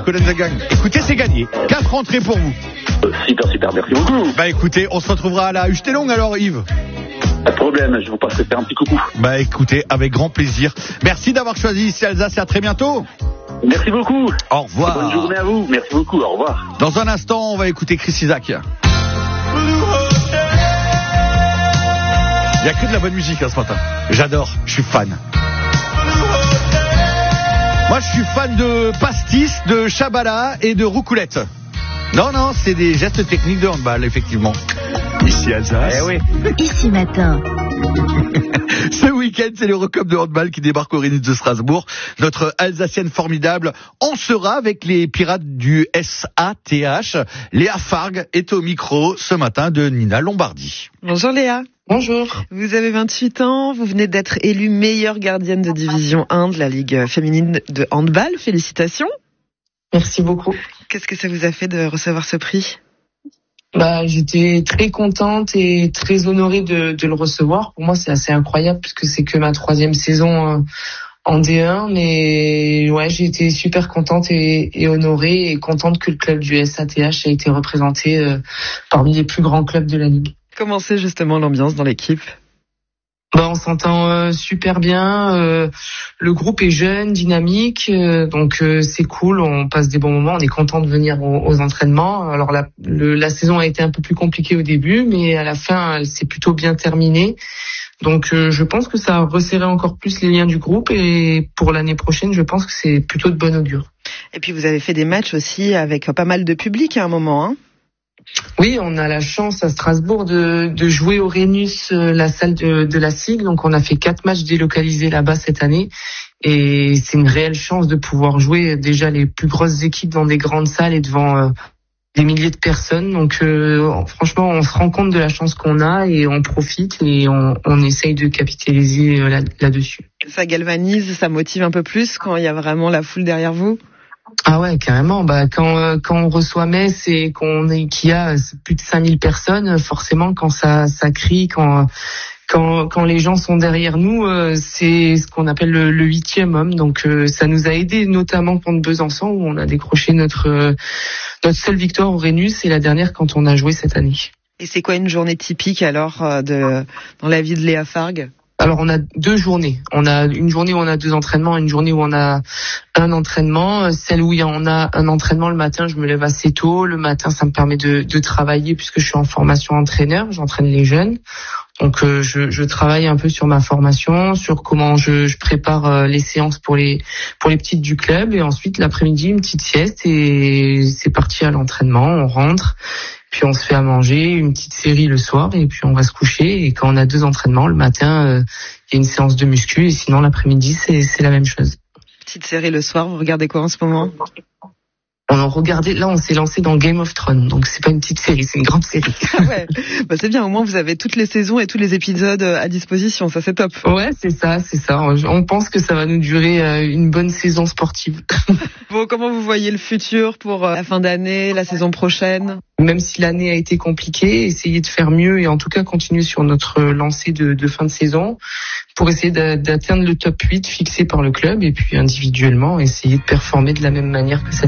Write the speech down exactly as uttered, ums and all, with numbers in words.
Cool and the Gang. Écoutez, c'est gagné. Quatre entrées pour vous. Euh, super, super, merci beaucoup. Bah écoutez, on se retrouvera à la Huchtelong alors, Yves. Pas de problème, je vous passerai faire un petit coucou. Bah écoutez, avec grand plaisir. Merci d'avoir choisi ici Alsace et à très bientôt. Merci beaucoup. Au revoir. Bonne journée à vous. Merci beaucoup. Au revoir. Dans un instant, on va écouter Chris Isaak. Il n'y a que de la bonne musique hein, ce matin. J'adore, je suis fan. Moi, je suis fan de pastis, de chabala et de roucoulette. Non, non, c'est des gestes techniques de handball, effectivement. Ici Alsace. Eh oui. Ici matin. Ce week-end, c'est l'Eurocup de handball qui débarque au Rhénus de Strasbourg. Notre Alsacienne formidable en sera avec les pirates du S A T H. Léa Fargue est au micro ce matin de Nina Lombardi. Bonjour Léa. Bonjour. Vous avez vingt-huit ans, vous venez d'être élue meilleure gardienne de division un de la Ligue féminine de handball. Félicitations. Merci beaucoup. Qu'est-ce que ça vous a fait de recevoir ce prix ? Bah, j'étais très contente et très honorée de, de le recevoir. Pour moi, c'est assez incroyable puisque c'est que ma troisième saison en D un. Mais ouais, j'ai été super contente et, et honorée et contente que le club du S A T H ait été représenté euh, parmi les plus grands clubs de la Ligue. Comment c'est justement l'ambiance dans l'équipe ? Bah, on s'entend euh, super bien. Euh, le groupe est jeune, dynamique, euh, donc euh, c'est cool. On passe des bons moments. On est content de venir aux, aux entraînements. Alors la, le, la saison a été un peu plus compliquée au début, mais à la fin, elle s'est plutôt bien terminée. Donc euh, je pense que ça a resserré encore plus les liens du groupe. Et pour l'année prochaine, je pense que c'est plutôt de bon augure. Et puis vous avez fait des matchs aussi avec pas mal de public à un moment, hein ? Oui, on a la chance à Strasbourg de, de jouer au Rhénus, la salle de, de la S I G. Donc on a fait quatre matchs délocalisés là-bas cette année. Et c'est une réelle chance de pouvoir jouer déjà les plus grosses équipes dans des grandes salles et devant euh, des milliers de personnes. Donc euh, franchement, on se rend compte de la chance qu'on a et on profite et on, on essaye de capitaliser là, là-dessus. Ça galvanise, ça motive un peu plus quand il y a vraiment la foule derrière vous ? Ah ouais, carrément. Bah quand euh, quand on reçoit Metz et qu'on est qu'il y a plus de cinq mille personnes, forcément quand ça ça crie, quand quand quand les gens sont derrière nous, euh, c'est ce qu'on appelle le, le huitième homme. Donc euh, ça nous a aidé notamment contre Besançon où on a décroché notre euh, notre seule victoire au Rhénus et la dernière quand on a joué cette année. Et c'est quoi une journée typique alors de dans la vie de Léa Fargue ? Alors on a deux journées. On a une journée où on a deux entraînements, une journée où on a un entraînement. Celle où on a un entraînement le matin, je me lève assez tôt. Le matin, ça me permet de, de travailler puisque je suis en formation entraîneur. J'entraîne les jeunes. Donc euh, je, je travaille un peu sur ma formation, sur comment je, je prépare euh, les séances pour les pour les petites du club. Et ensuite l'après-midi, une petite sieste et c'est parti à l'entraînement. On rentre. Puis on se fait à manger, une petite série le soir et puis on va se coucher. Et quand on a deux entraînements, le matin, euh, il y a une séance de muscu et sinon l'après-midi, c'est, c'est la même chose. Petite série le soir, vous regardez quoi en ce moment ? On a regardé, là on s'est lancé dans Game of Thrones, donc c'est pas une petite série, c'est une grande série. Ouais, bah c'est bien, au moins vous avez toutes les saisons et tous les épisodes à disposition, ça c'est top. Ouais, c'est ça, c'est ça. On pense que ça va nous durer une bonne saison sportive. Bon, comment vous voyez le futur pour la fin d'année, la saison prochaine ? Même si l'année a été compliquée, essayer de faire mieux et en tout cas continuer sur notre lancée de, de fin de saison pour essayer d'atteindre le top huit fixé par le club et puis individuellement essayer de performer de la même manière que cette